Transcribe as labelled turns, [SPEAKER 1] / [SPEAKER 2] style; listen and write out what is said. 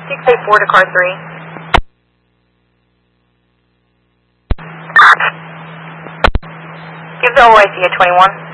[SPEAKER 1] 684 to car 3. Give the OIC a 21.